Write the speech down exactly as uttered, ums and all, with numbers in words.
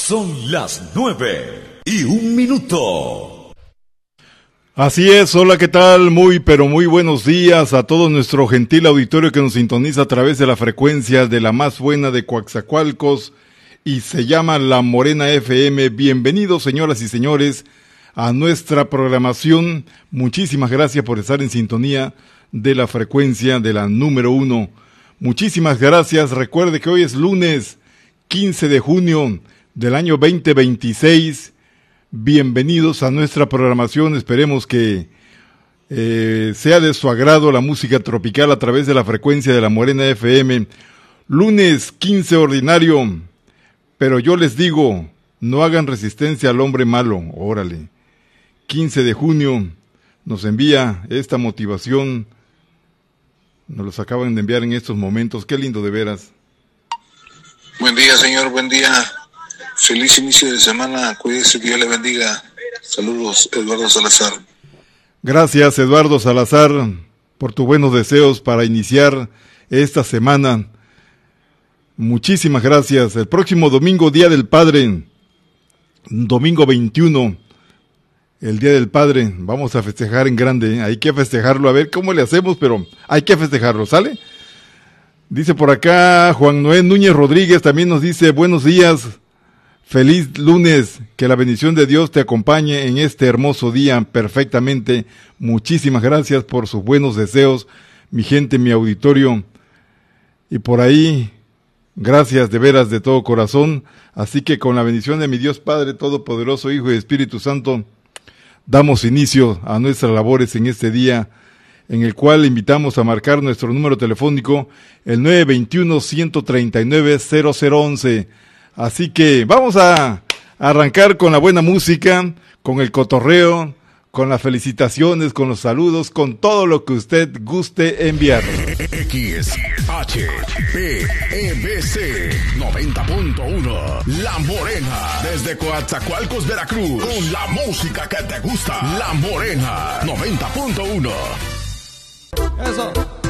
Son las nueve y un minuto. Así es, hola, ¿qué tal? Muy, pero muy buenos días a todo nuestro gentil auditorio que nos sintoniza a través de la frecuencia de la más buena de Coatzacoalcos y se llama La Morena F M. Bienvenidos, señoras y señores, a nuestra programación. Muchísimas gracias por estar en sintonía de la frecuencia de la número uno. Muchísimas gracias. Recuerde que hoy es lunes quince de junio del año veinte veintiséis. Bienvenidos a nuestra programación. Esperemos que eh, sea de su agrado la música tropical a través de la frecuencia de la Morena F M. Lunes quince ordinario, pero yo les digo, no hagan resistencia al hombre malo. Órale. quince de junio nos envía esta motivación. Nos los acaban de enviar en estos momentos. Qué lindo de veras. Buen día, señor, buen día. Feliz inicio de semana. Cuídese, que Dios le bendiga. Saludos, Eduardo Salazar. Gracias, Eduardo Salazar, por tus buenos deseos para iniciar esta semana. Muchísimas gracias. El próximo domingo, Día del Padre, domingo veintiuno, el Día del Padre, vamos a festejar en grande. Hay que festejarlo, a ver cómo le hacemos, pero hay que festejarlo, ¿sale? Dice por acá Juan Noé Núñez Rodríguez, también nos dice buenos días, feliz lunes, que la bendición de Dios te acompañe en este hermoso día perfectamente. Muchísimas gracias por sus buenos deseos, mi gente, mi auditorio. Y por ahí, gracias de veras de todo corazón. Así que con la bendición de mi Dios Padre Todopoderoso, Hijo y Espíritu Santo, damos inicio a nuestras labores en este día, en el cual invitamos a marcar nuestro número telefónico, el nueve veintiuno, ciento treinta y nueve, cero cero once. Así que vamos a arrancar con la buena música, con el cotorreo, con las felicitaciones, con los saludos, con todo lo que usted guste enviar. X H P E B C noventa punto uno La Morena, desde Coatzacoalcos, Veracruz, con la música que te gusta. La Morena noventa punto uno. Eso.